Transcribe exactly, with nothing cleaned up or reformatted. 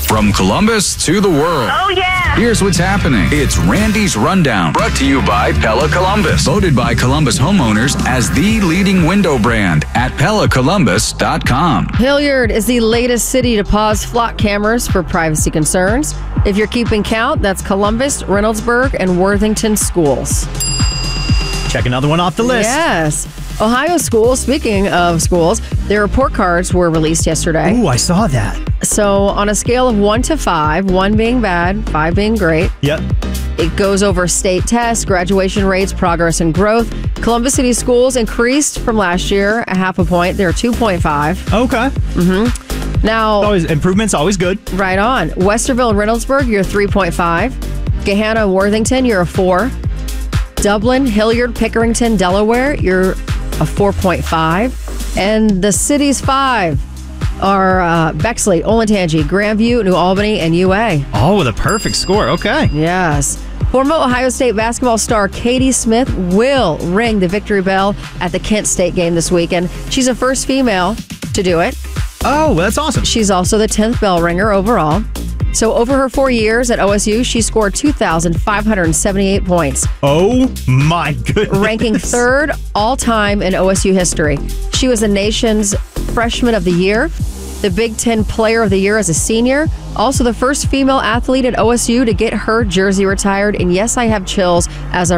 From Columbus to the world. Oh, yeah. Here's what's happening. It's Randy's Rundown. Brought to you by Pella Columbus. Voted by Columbus homeowners as the leading window brand at Pella Columbus dot com. Hilliard is the latest city to pause flock cameras for privacy concerns. If you're keeping count, that's Columbus, Reynoldsburg, and Worthington schools. Check another one off the list. Yes. Ohio schools, speaking of schools, their report cards were released yesterday. Ooh, I saw that. So on a scale of one to five, one being bad, five being great, Yep. it goes over state tests, graduation rates, progress, and growth. Columbus City schools increased from last year a half a point. They're two point five. Okay. Mm-hmm. Now, Always improvements, always good. right on. Westerville and Reynoldsburg, you're three point five. Gahanna and Worthington, you're a four. Dublin, Hilliard, Pickerington, Delaware, you're a four point five. And the city's five are uh, Bexley, Olentangy, Grandview, New Albany, and U A. Oh, with a perfect score. Okay. Yes. Former Ohio State basketball star Katie Smith will ring the victory bell at the Kent State game this weekend. She's the first female to do it. Oh, well, that's awesome. She's also the tenth bell ringer overall. So over her four years at O S U, she scored two thousand five hundred seventy-eight points, Oh, my goodness. ranking third all-time in O S U history. She was the nation's freshman of the year, the Big Ten player of the year as a senior, also the first female athlete at O S U to get her jersey retired. And yes, I have chills as I'm